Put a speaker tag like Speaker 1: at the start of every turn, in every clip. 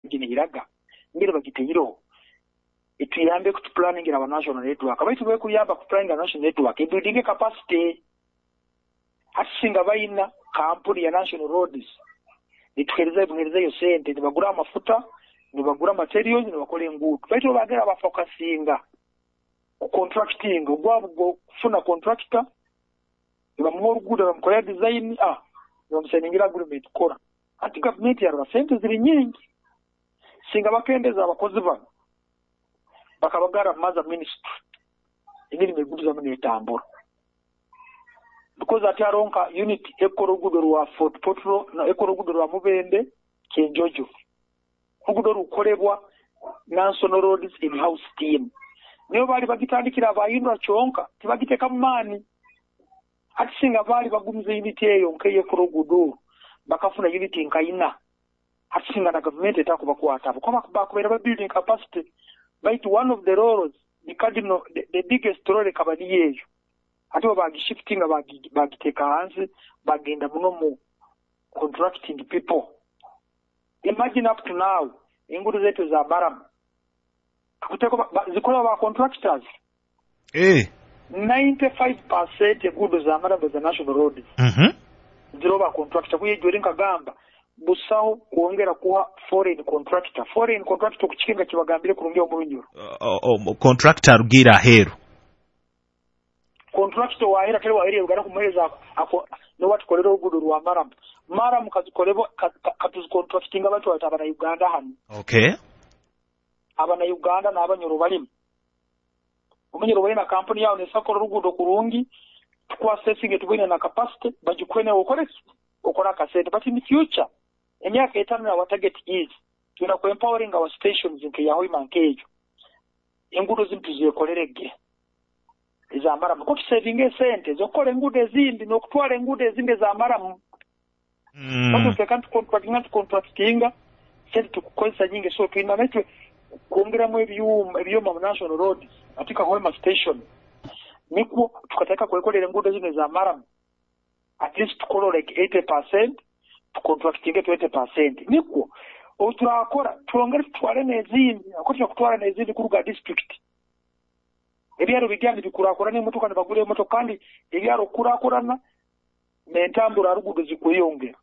Speaker 1: gine iraga ngire bagiteyiro etuyambe ku planning aba national network abaitu bwe kuyamba ku planning national network building capacity asinga bayina kampuni ya national roads nituhereza yo sente nibagura amafuta nibagura materials nibakola enguudo baitu bagera bafocusinga ku contracting gwabo kufuna contractor nibamuha oruguudo bamukolera design bamuseningira agreement kora ati government ya sente ziri nyingi singa bakendeza abakozi bano bakabagara maza ministry ingini meguduza mune etambura because ati aronka unit ekoro gudo rwa Fort Potro na ekoro gudo rwa Mubende Kenjojo gudo rukolebwa national roads in house team niyo bali bagitandikira abayindwa chonka tibagiteka mumani ati singa bali bagumize unit eyo nkeye koro gudo bakafuna unit nkaina ati singa na government etakuba kwata kwa bakubera building capacity but one of the roles the biggest role kabali yeyo ati bagishifting bagiteka hansi bagenda muno mu contracting people. Imagine up to now ingudu zetu za Maram kuteko zikola ba contractors 95% ingudu za Maram za national roads zero ba contractor kuye jorinka gamba busaho kuongera kuwa foreign contractor kuchikinga kibagambire kurungia omulunyo
Speaker 2: contractor rugira heru
Speaker 1: contractor wahera kale wahera ugana kumweza ako no watu kolero ogudo rwa Maram kazikolebo katuzi contracting abantu batabana Uganda hano
Speaker 2: okay
Speaker 1: abana Uganda na abanyoro balimu umunyoro bali na company yao nesako rugudo kurungi kwa assessing etubina na capacity bajikwene okora kasete but in the future emyaka etano na target is tuna ku empowering our stations in Kenya Mankejo engudo zintu ziyekolerege za Maram ko saving sente zokole engudo ezindi nokutwala engudo ezindi za Maram Because we can't contractinga sente tukukozesa nyingi so tuina metwe kuongera mu ebyuma national roads atika Hoima station niko tukataka kuekolera engudo zine za Maram at least tukolo like 80% tukontractinge 20% niko oturakora tuongere tutwale nezindi akotya kutwala nezindi kuruga district ebyaro bigandi bikurakora ne motoka nabagure motoka kandi ebyaro kurakorana mentambura rugudo zikuyongera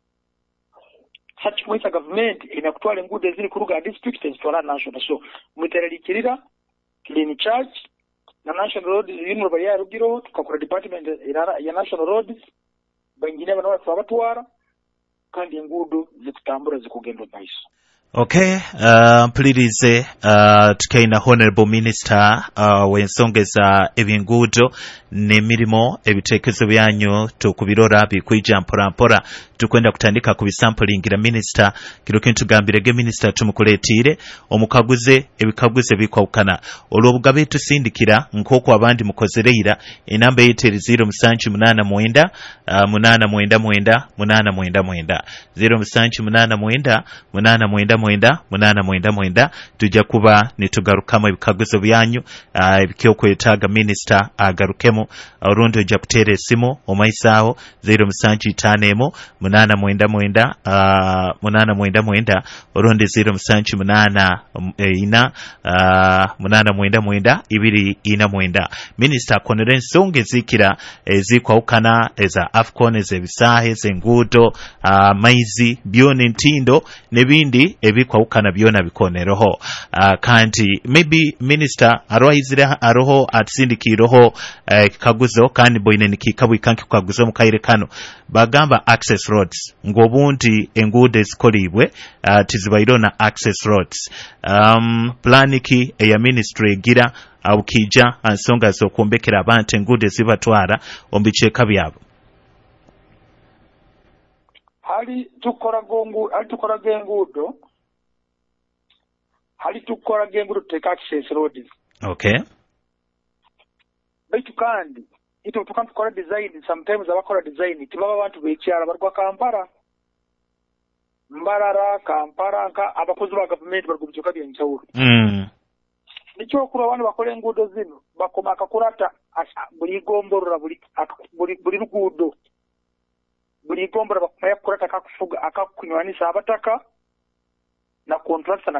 Speaker 1: such with a government inakutwala engudo ziri kuruga district zitwala national so mutererikirira clean charge na national roads yino bari ya rugiro tukakora department ya national roads bangine bana batwara kandi engudo zikutambura zikugenda maiso.
Speaker 2: Okay, mpulirize tukaina honorable minister wensongeza ebingudo n'emirimo ebitekerezo byanyu tukubirora bikwija mpora tukwenda kutandika ku bisampulingira minister kiro kintu gambirege minister tumukuletire omukaguze ebikaguze bikwawukana olwobugabe tusindikira nkoko abandi mukozereira enamba yete 0789 0889 tujja kuba nitugarukamo ebikaguzo byanyu ebikyokwetaaga minister agarukemo orundi ojja kuteera esimu omaisaawo 0751 899 orundi 0788 minister akonera ensonga ezikira ezikwawukana eza AFCON ez'ebisahe ez'enguudo maizi byona entindo nebindi ebikwawukana byona bikoneroho kanti maybe minister aroho atusindikiroho kaguzo kandi boine nikikabwikanki kukaguzo mukaire kano bagamba access roads ngobundi enguudo ezikolibwe tizibairona access roads planiki eya ministry egira awukija ansonga z'okumbekera abantu enguudo ezibatwara ombikyeka byabo
Speaker 1: hali tukora gengudo tuteka access roads
Speaker 2: okay
Speaker 1: baitu kandi ito tukora design sometimes abakora design tibaba abantu bekyara barwa Kampala Mbarara Kampala nka abakozi ba government barugubyoka byenchawuru nicho kura abantu bakora engudo zino bakoma akakurata buli gomborora buli rugudo buli gombora bakumaya kurata akakufuga akakunywanisa abataka na contractor